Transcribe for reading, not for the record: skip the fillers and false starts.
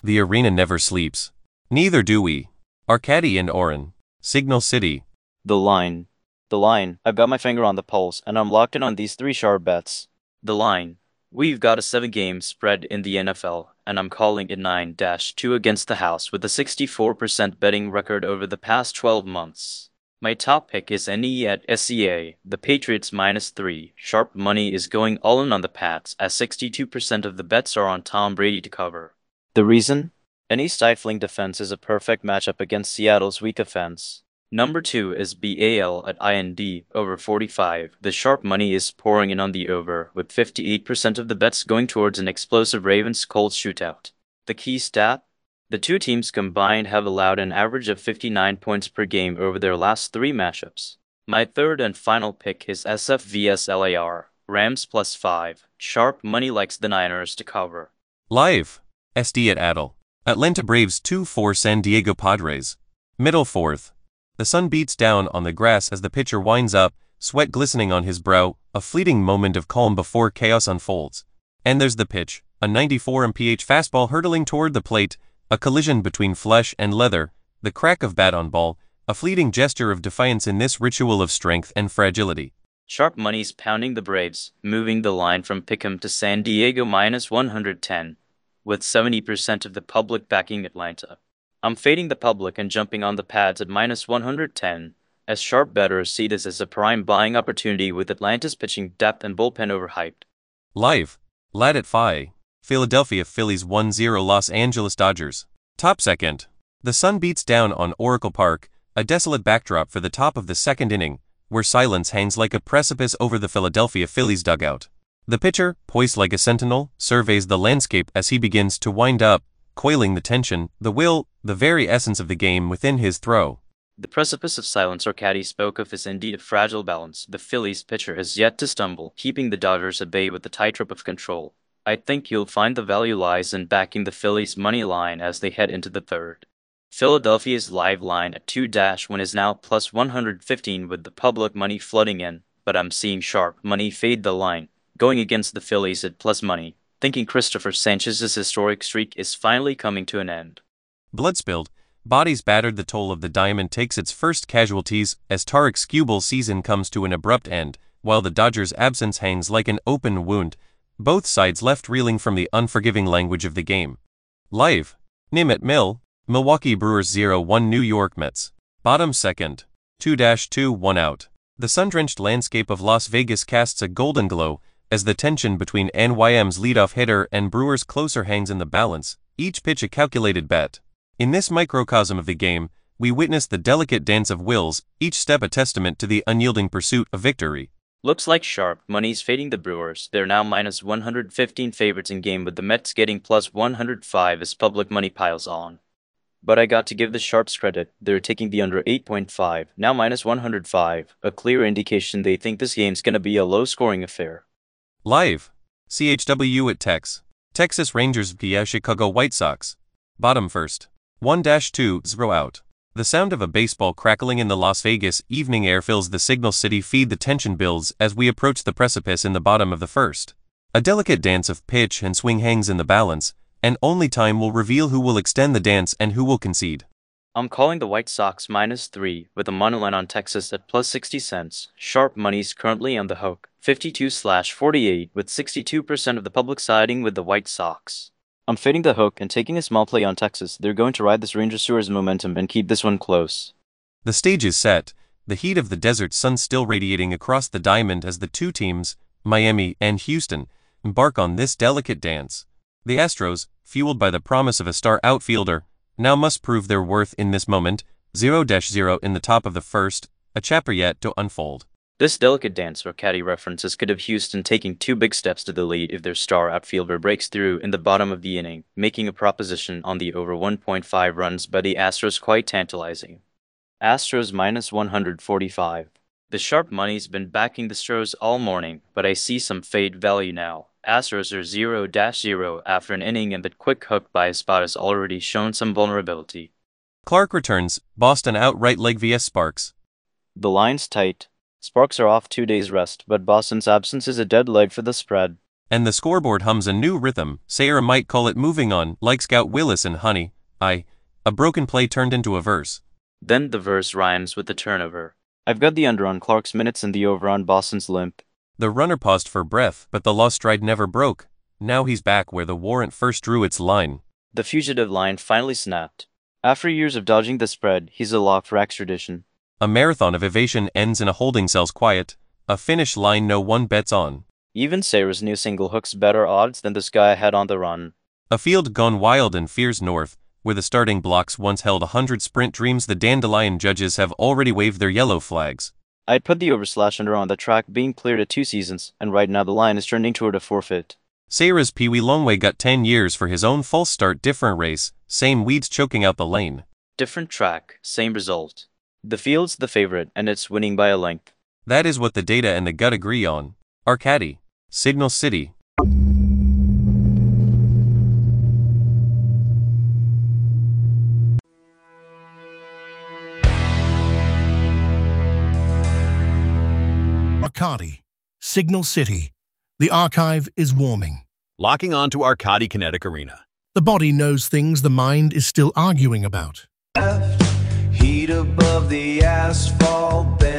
The arena never sleeps. Neither do we. Arcady and Oren. Signal City. The line. The line. I've got my finger on the pulse, and I'm locked in on these three sharp bets. The line. We've got a 7-game spread in the NFL, and I'm calling it 9-2 against the house with a 64% betting record over the past 12 months. My top pick is NE at SCA, the Patriots -3. Sharp money is going all in on the Pats, as 62% of the bets are on Tom Brady to cover. The reason? Any stifling defense is a perfect matchup against Seattle's weak offense. Number 2 is BAL at IND, over 45. The sharp money is pouring in on the over, with 58% of the bets going towards an explosive Ravens-Colts shootout. The key stat? The two teams combined have allowed an average of 59 points per game over their last 3 matchups. My third and final pick is SF vs LAR, Rams +5. Sharp money likes the Niners to cover. Live. SD at Adel. Atlanta Braves 2-4 San Diego Padres. Middle fourth. The sun beats down on the grass as the pitcher winds up, sweat glistening on his brow, a fleeting moment of calm before chaos unfolds. And there's the pitch, a 94 mph fastball hurtling toward the plate, a collision between flesh and leather, the crack of bat on ball, a fleeting gesture of defiance in this ritual of strength and fragility. Sharp money's pounding the Braves, moving the line from Pick'em to San Diego -110, with 70% of the public backing Atlanta. I'm fading the public and jumping on the pads at -110, as sharp bettors see this as a prime buying opportunity with Atlanta's pitching depth and bullpen overhyped. Live. Lad at Phi. Philadelphia Phillies 1-0 Los Angeles Dodgers. Top second. The sun beats down on Oracle Park, a desolate backdrop for the top of the second inning, where silence hangs like a precipice over the Philadelphia Phillies dugout. The pitcher, poised like a sentinel, surveys the landscape as he begins to wind up, coiling the tension, the will, the very essence of the game within his throw. The precipice of silence Arcady spoke of is indeed a fragile balance. The Phillies pitcher has yet to stumble, keeping the Dodgers at bay with the tightrope of control. I think you'll find the value lies in backing the Phillies' money line as they head into the third. Philadelphia's live line at 2-1 is now +115 with the public money flooding in, but I'm seeing sharp money fade the line, going against the Phillies at plus money, thinking Christopher Sanchez's historic streak is finally coming to an end. Blood spilled, bodies battered, the toll of the diamond takes its first casualties as Tarek Skubal's season comes to an abrupt end, while the Dodgers' absence hangs like an open wound, both sides left reeling from the unforgiving language of the game. Live. Nim at Mill. Milwaukee Brewers 0-1 New York Mets. Bottom second. 2-2 1 out. The sun-drenched landscape of Las Vegas casts a golden glow as the tension between NYM's leadoff hitter and Brewers' closer hangs in the balance, each pitch a calculated bet. In this microcosm of the game, we witness the delicate dance of wills, each step a testament to the unyielding pursuit of victory. Looks like sharp money's fading the Brewers. They're now -115 favorites in game, with the Mets getting +105 as public money piles on. But I got to give the sharps credit. They're taking the under 8.5, now -105, a clear indication they think this game's gonna be a low-scoring affair. Live. CHW at Tex. Texas Rangers via Chicago White Sox. Bottom first. 1-2 0 out. The sound of a baseball crackling in the Las Vegas evening air fills the Signal City feed. The tension builds as we approach the precipice in the bottom of the first. A delicate dance of pitch and swing hangs in the balance, and only time will reveal who will extend the dance and who will concede. I'm calling the White Sox -3 with a monoline on Texas at +60 cents. Sharp money's currently on the hook, 52/48, with 62% of the public siding with the White Sox. I'm fading the hook and taking a small play on Texas. They're going to ride this Ranger Sewers momentum and keep this one close. The stage is set, the heat of the desert sun still radiating across the diamond as the two teams, Miami and Houston, embark on this delicate dance. The Astros, fueled by the promise of a star outfielder, now must prove their worth in this moment. 0-0 in the top of the first, a chapter yet to unfold. This delicate dance Arcady references could have Houston taking 2 big steps to the lead if their star outfielder breaks through in the bottom of the inning, making a proposition on the over 1.5 runs by the Astros quite tantalizing. Astros -145. The sharp money's been backing the Stros all morning, but I see some fade value now. Astros are 0-0 after an inning, and that quick hook by Espada has already shown some vulnerability. Clark returns, Boston outright leg vs Sparks. The line's tight. Sparks are off 2 days rest, but Boston's absence is a dead leg for the spread. And the scoreboard hums a new rhythm. Sarah might call it moving on, like Scout Willis and Honey. A broken play turned into a verse. Then the verse rhymes with the turnover. I've got the under on Clark's minutes and the over on Boston's limp. The runner paused for breath, but the lost stride never broke. Now he's back where the warrant first drew its line. The fugitive line finally snapped. After years of dodging the spread, he's a lock for extradition. A marathon of evasion ends in a holding cell's quiet, a finish line no one bets on. Even Sarah's new single hooks better odds than this guy had on the run. A field gone wild in Fears North, where the starting blocks once held 100 sprint dreams. The dandelion judges have already waved their yellow flags. I'd put the over/under on the track being cleared at 2 seasons, and right now the line is trending toward a forfeit. Sarah's Pee Wee Longway got 10 years for his own false start. Different race, same weeds choking out the lane. Different track, same result. The field's the favorite, and it's winning by a length. That is what the data and the gut agree on. Arcady, Signal City. Arcady, Signal City. The archive is warming. Locking on to Arcady Kinetic Arena. The body knows things the mind is still arguing about. Heat above the asphalt bed.